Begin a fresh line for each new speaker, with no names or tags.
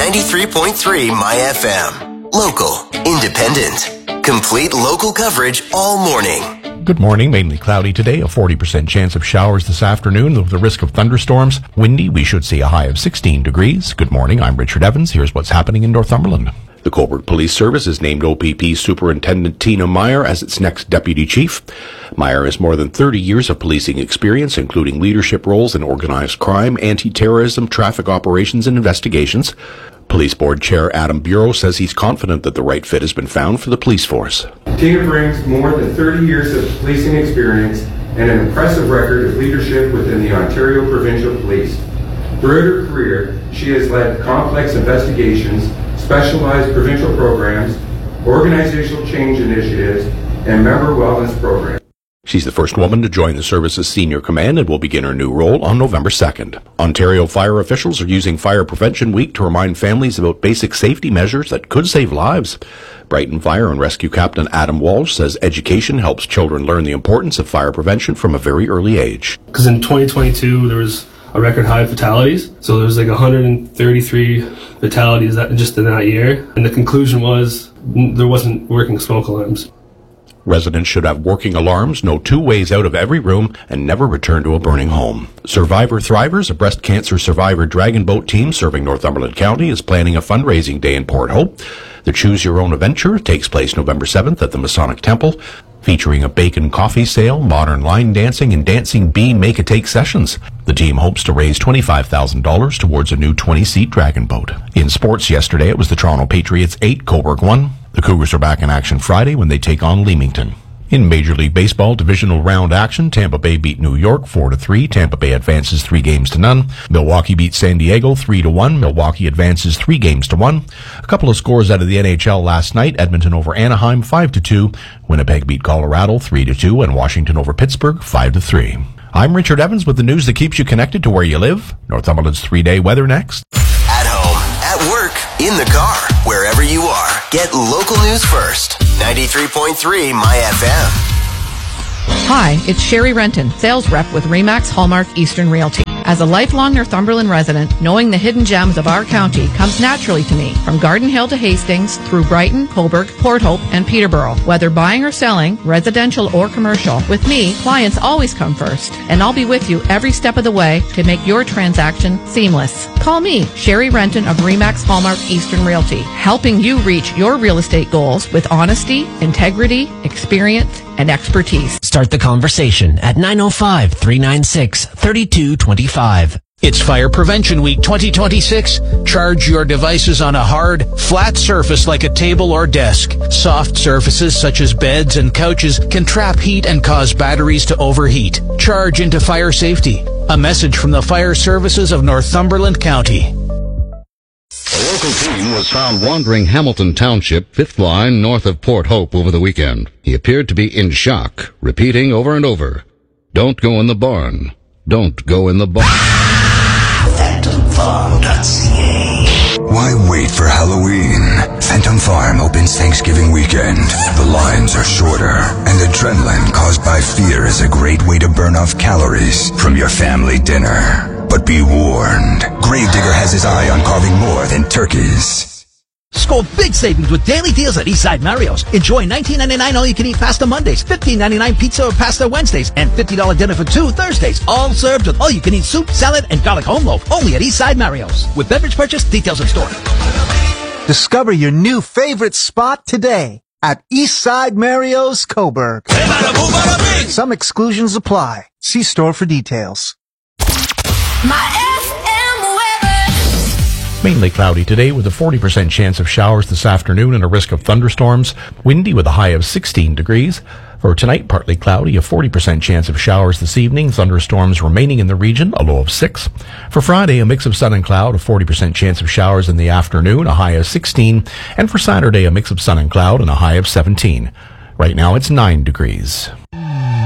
93.3 My FM. Local, independent, complete local coverage all morning.
Good morning. Mainly cloudy today. A 40% chance of showers this afternoon with the risk of thunderstorms. Windy. We should see a high of 16 degrees. Good morning. I'm Richard Evans. Here's what's happening in Northumberland. The Cobourg Police Service has named OPP Superintendent Tina Meyer as its next deputy chief. Meyer has more than 30 years of policing experience, including leadership roles in organized crime, anti-terrorism, traffic operations, and investigations. Police Board Chair Adam Bureau says he's confident that the right fit has been found for the police force.
Tina brings more than 30 years of policing experience and an impressive record of leadership within the Ontario Provincial Police. Throughout her career, she has led complex investigations, specialized provincial programs, organizational change initiatives, and member wellness programs.
She's the first woman to join the service's senior command and will begin her new role on November 2nd. Ontario fire officials are using Fire Prevention Week to remind families about basic safety measures that could save lives. Brighton Fire and Rescue Captain Adam Walsh says education helps children learn the importance of fire prevention from a very early age.
Because in 2022, there was a record high of fatalities. So there was like 133 fatalities just in that year. And the conclusion was there wasn't working smoke alarms.
Residents should have working alarms, know 2 ways out of every room, and never return to a burning home. Survivor Thrivers, a breast cancer survivor dragon boat team serving Northumberland County, is planning a fundraising day in Port Hope. The Choose Your Own adventure takes place November 7th at the Masonic Temple, featuring a bacon coffee sale, modern line dancing, and dancing bee make-a-take sessions. The team hopes to raise $25,000 towards a new 20-seat dragon boat. In sports yesterday, it was the Toronto Patriots 8, Cobourg 1. The Cougars are back in action Friday when they take on Leamington. In Major League Baseball divisional round action, Tampa Bay beat New York 4-3. Tampa Bay advances 3-0. Milwaukee beat San Diego 3-1. Milwaukee advances 3-1. A couple of scores out of the NHL last night. Edmonton over Anaheim 5-2. Winnipeg beat Colorado 3-2, and Washington over Pittsburgh 5-3. I'm Richard Evans with the news that keeps you connected to where you live. Northumberland's 3-day weather next.
At home, at work, in the car, wherever you are. Get local news first. 93.3 My FM.
Hi, it's Sherry Renton, sales rep with Remax Hallmark Eastern Realty. As a lifelong Northumberland resident, knowing the hidden gems of our county comes naturally to me. From Garden Hill to Hastings, through Brighton, Cobourg, Port Hope, and Peterborough. Whether buying or selling, residential or commercial, with me, clients always come first. And I'll be with you every step of the way to make your transaction seamless. Call me, Sherry Renton of Remax Hallmark Eastern Realty, helping you reach your real estate goals with honesty, integrity, experience, and expertise.
Start the conversation at 905-396-3225.
It's Fire Prevention Week 2026. Charge your devices on a hard, flat surface like a table or desk. Soft surfaces such as beds and couches can trap heat and cause batteries to overheat. Charge into fire safety. A message from the Fire Services of Northumberland County.
A local teen was found wandering Hamilton Township, 5th line north of Port Hope over the weekend. He appeared to be in shock, repeating over and over, "Don't go in the barn. Don't go in the barn."
PhantomFarm.ca. Why wait for Halloween? Phantom Farm opens Thanksgiving weekend. The lines are shorter, and adrenaline caused by fear is a great way to burn off calories from your family dinner. But be warned, Gravedigger has his eye on carving more than turkeys.
Score big savings with daily deals at Eastside Mario's. Enjoy $19.99 all-you-can-eat pasta Mondays, $15.99 pizza or pasta Wednesdays, and $50 dinner for 2 Thursdays. All served with all-you-can-eat soup, salad, and garlic home loaf. Only at Eastside Mario's. With beverage purchase, details in store.
Discover your new favorite spot today at Eastside Mario's Cobourg. Some exclusions apply. See store for details.
Mainly cloudy today with a 40% chance of showers this afternoon and a risk of thunderstorms. Windy with a high of 16 degrees. For tonight, partly cloudy, a 40% chance of showers this evening. Thunderstorms remaining in the region, a low of 6. For Friday, a mix of sun and cloud, a 40% chance of showers in the afternoon, a high of 16. And for Saturday, a mix of sun and cloud and a high of 17. Right now, it's 9 degrees.